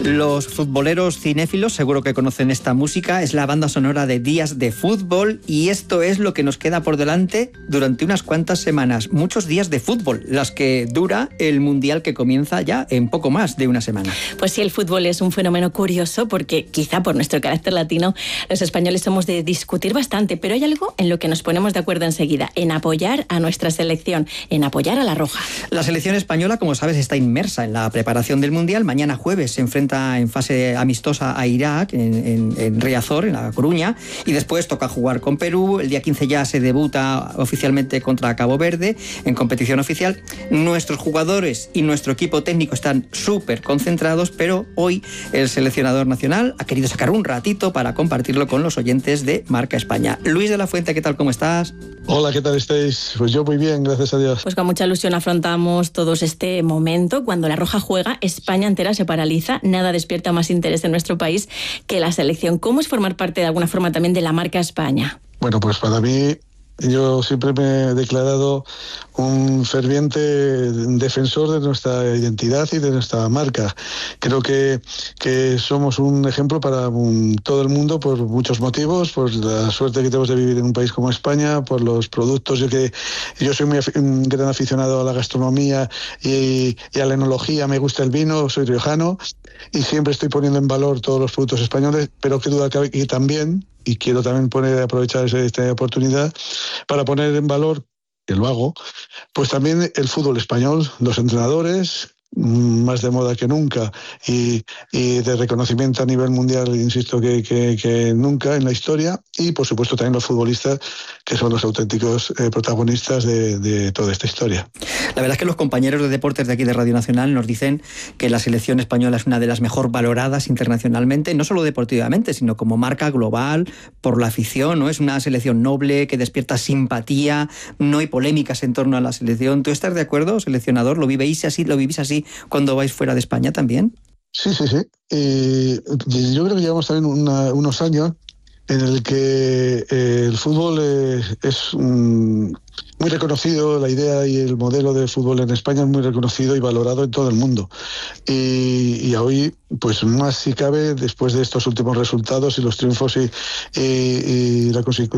Los futboleros cinéfilos seguro que conocen esta música, es la banda sonora de Días de Fútbol y esto es lo que nos queda por delante durante unas cuantas semanas, muchos días de fútbol, las que dura el Mundial que comienza ya en poco más de una semana. Pues sí, el fútbol es un fenómeno curioso porque quizá por nuestro carácter latino los españoles somos de discutir bastante, pero hay algo en lo que nos ponemos de acuerdo enseguida, en apoyar a nuestra selección, en apoyar a la roja. La selección española, como sabes, está inmersa en la preparación del Mundial. Mañana jueves se enfrenta en fase amistosa a Irak, en Riazor, en La Coruña, y después toca jugar con Perú. El día 15 ya se debuta oficialmente contra Cabo Verde en competición oficial. Nuestros jugadores y nuestro equipo técnico están súper concentrados, pero hoy el seleccionador nacional ha querido sacar un ratito para compartirlo con los oyentes de Marca España. Luis de la Fuente, ¿qué tal? ¿Cómo estás? Hola, ¿qué tal estáis? Pues yo muy bien, gracias a Dios. Pues con mucha ilusión afrontamos todos este momento. Cuando la roja juega, España entera se paraliza. Nada despierta más interés en nuestro país que la selección. ¿Cómo es formar parte de alguna forma también de la Marca España? Bueno, pues para mí, yo siempre me he declarado un ferviente defensor de nuestra identidad y de nuestra marca. Creo que somos un ejemplo para todo el mundo por muchos motivos, por la suerte que tenemos de vivir en un país como España, por los productos. Yo soy un gran aficionado a la gastronomía y a la enología, me gusta el vino, soy riojano y siempre estoy poniendo en valor todos los productos españoles, pero qué duda cabe que también, y quiero también aprovechar esta oportunidad para poner en valor, que lo hago, pues también el fútbol español, los entrenadores, más de moda que nunca y de reconocimiento a nivel mundial, insisto, que nunca en la historia, y por supuesto también los futbolistas, que son los auténticos protagonistas de toda esta historia. La verdad es que los compañeros de deportes de aquí de Radio Nacional nos dicen que la selección española es una de las mejor valoradas internacionalmente, no solo deportivamente, sino como marca global, por la afición, ¿no? Es una selección noble, que despierta simpatía, no hay polémicas en torno a la selección. ¿Tú estás de acuerdo, seleccionador? ¿Lo vivís así cuando vais fuera de España también? Sí. Yo creo que llevamos también unos años en el que el fútbol es muy reconocido, la idea y el modelo de fútbol en España es muy reconocido y valorado en todo el mundo. Y hoy, pues más si cabe, después de estos últimos resultados y los triunfos y la consecución